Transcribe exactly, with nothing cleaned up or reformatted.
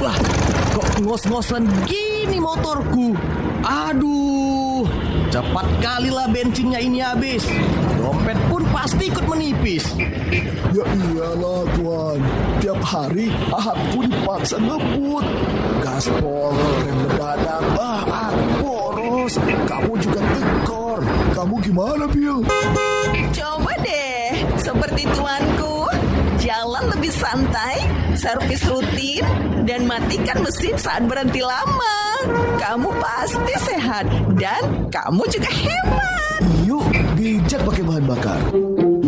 Wah, kok ngos-ngosan gini motorku? Aduh, cepat kalilah bensinnya ini habis. Dompet pun pasti ikut menipis. Ya iyalah tuan, tiap hari aku dipaksa ngebut. Gaspol, rem mendadak, ah, ah boros. Kamu juga tekor. Kamu gimana, Bill? Coba deh, seperti tuanku. Jalan lebih santai, servis rutin, dan matikan mesin saat berhenti lama. Kamu pasti sehat dan kamu juga hemat. Yuk, bijak pakai bahan bakar.